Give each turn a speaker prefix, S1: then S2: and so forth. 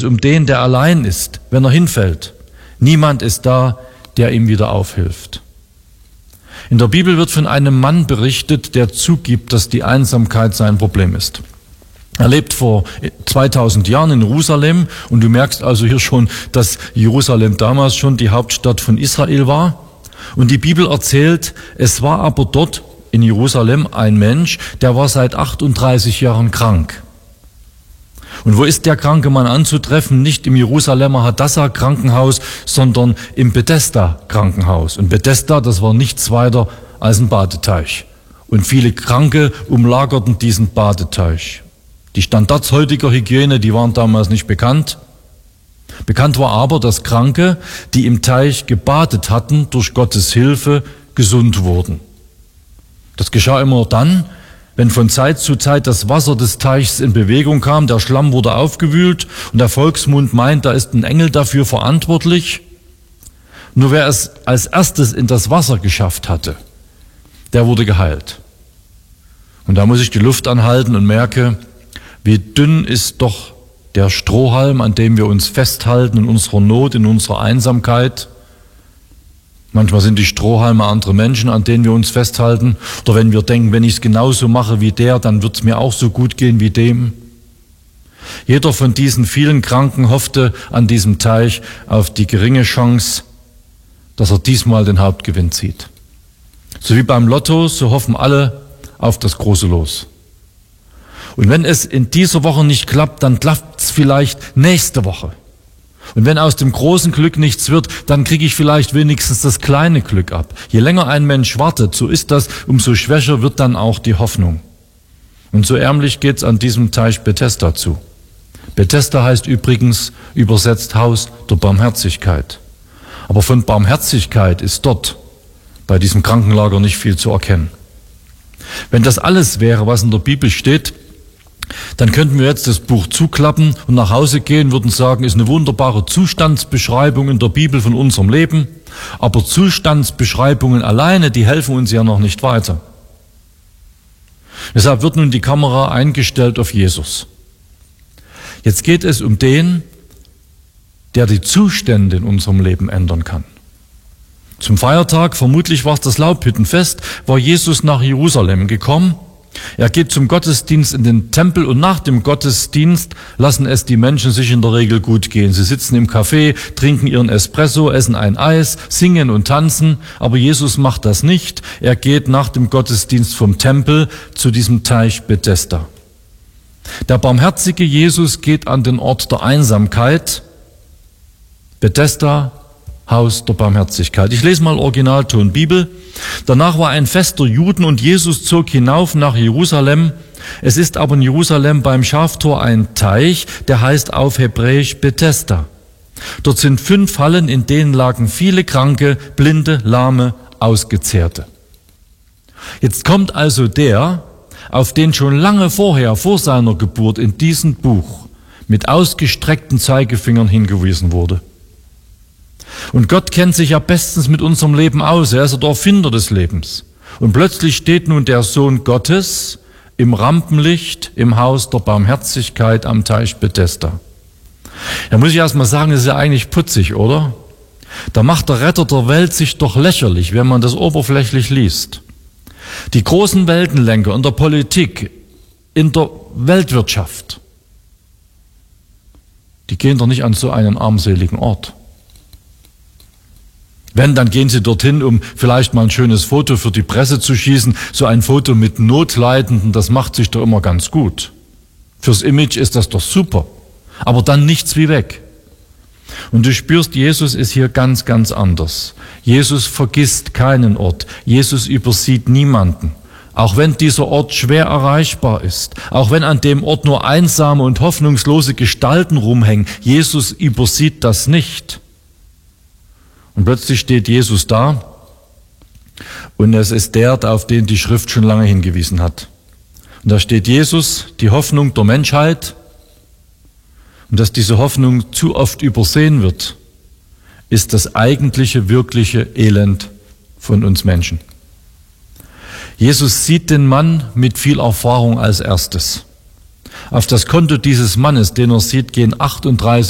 S1: es um den, der allein ist, wenn er hinfällt. Niemand ist da, der ihm wieder aufhilft. In der Bibel wird von einem Mann berichtet, der zugibt, dass die Einsamkeit sein Problem ist. Er lebt vor 2000 Jahren in Jerusalem und du merkst also hier schon, dass Jerusalem damals schon die Hauptstadt von Israel war. Und die Bibel erzählt, es war aber dort in Jerusalem ein Mensch, der war seit 38 Jahren krank. Und wo ist der kranke Mann anzutreffen? Nicht im Jerusalemer Hadassah-Krankenhaus, sondern im Bethesda-Krankenhaus. Und Bethesda, das war nichts weiter als ein Badeteich. Und viele Kranke umlagerten diesen Badeteich. Die Standards heutiger Hygiene, die waren damals nicht bekannt. Bekannt war aber, dass Kranke, die im Teich gebadet hatten, durch Gottes Hilfe gesund wurden. Das geschah immer dann, wenn von Zeit zu Zeit das Wasser des Teichs in Bewegung kam, der Schlamm wurde aufgewühlt und der Volksmund meint, da ist ein Engel dafür verantwortlich. Nur wer es als erstes in das Wasser geschafft hatte, der wurde geheilt. Und da muss ich die Luft anhalten und merke, wie dünn ist doch der Strohhalm, an dem wir uns festhalten in unserer Not, in unserer Einsamkeit. Manchmal sind die Strohhalme andere Menschen, an denen wir uns festhalten. Oder wenn wir denken, wenn ich es genauso mache wie der, dann wird es mir auch so gut gehen wie dem. Jeder von diesen vielen Kranken hoffte an diesem Teich auf die geringe Chance, dass er diesmal den Hauptgewinn zieht. So wie beim Lotto, so hoffen alle auf das große Los. Und wenn es in dieser Woche nicht klappt, dann klappt es vielleicht nächste Woche. Und wenn aus dem großen Glück nichts wird, dann kriege ich vielleicht wenigstens das kleine Glück ab. Je länger ein Mensch wartet, so ist das, umso schwächer wird dann auch die Hoffnung. Und so ärmlich geht's an diesem Teich Bethesda zu. Bethesda heißt übrigens übersetzt Haus der Barmherzigkeit. Aber von Barmherzigkeit ist dort bei diesem Krankenlager nicht viel zu erkennen. Wenn das alles wäre, was in der Bibel steht, dann könnten wir jetzt das Buch zuklappen und nach Hause gehen, würden sagen, ist eine wunderbare Zustandsbeschreibung in der Bibel von unserem Leben, aber Zustandsbeschreibungen alleine, die helfen uns ja noch nicht weiter. Deshalb wird nun die Kamera eingestellt auf Jesus. Jetzt geht es um den, der die Zustände in unserem Leben ändern kann. Zum Feiertag, vermutlich war es das Laubhüttenfest, war Jesus nach Jerusalem gekommen. Er geht zum Gottesdienst in den Tempel und nach dem Gottesdienst lassen es die Menschen sich in der Regel gut gehen. Sie sitzen im Café, trinken ihren Espresso, essen ein Eis, singen und tanzen, aber Jesus macht das nicht. Er geht nach dem Gottesdienst vom Tempel zu diesem Teich Bethesda. Der barmherzige Jesus geht an den Ort der Einsamkeit, Bethesda, Haus der Barmherzigkeit. Ich lese mal Originalton Bibel. Danach war ein Fest der Juden und Jesus zog hinauf nach Jerusalem. Es ist aber in Jerusalem beim Schaftor ein Teich, der heißt auf Hebräisch Bethesda. Dort sind 5 Hallen, in denen lagen viele Kranke, Blinde, Lahme, Ausgezehrte. Jetzt kommt also der, auf den schon lange vorher, vor seiner Geburt in diesem Buch mit ausgestreckten Zeigefingern hingewiesen wurde. Und Gott kennt sich ja bestens mit unserem Leben aus. Er ist der Erfinder des Lebens. Und plötzlich steht nun der Sohn Gottes im Rampenlicht im Haus der Barmherzigkeit am Teich Bethesda. Da muss ich erst mal sagen, das ist ja eigentlich putzig, oder? Da macht der Retter der Welt sich doch lächerlich, wenn man das oberflächlich liest. Die großen Weltenlenker in der Politik, in der Weltwirtschaft, die gehen doch nicht an so einen armseligen Ort. Wenn, dann gehen sie dorthin, um vielleicht mal ein schönes Foto für die Presse zu schießen. So ein Foto mit Notleidenden, das macht sich doch immer ganz gut. Fürs Image ist das doch super. Aber dann nichts wie weg. Und du spürst, Jesus ist hier ganz, ganz anders. Jesus vergisst keinen Ort. Jesus übersieht niemanden. Auch wenn dieser Ort schwer erreichbar ist. Auch wenn an dem Ort nur einsame und hoffnungslose Gestalten rumhängen. Jesus übersieht das nicht. Und plötzlich steht Jesus da und es ist der, auf den die Schrift schon lange hingewiesen hat. Und da steht Jesus, die Hoffnung der Menschheit. Und dass diese Hoffnung zu oft übersehen wird, ist das eigentliche, wirkliche Elend von uns Menschen. Jesus sieht den Mann mit viel Erfahrung als erstes. Auf das Konto dieses Mannes, den er sieht, gehen 38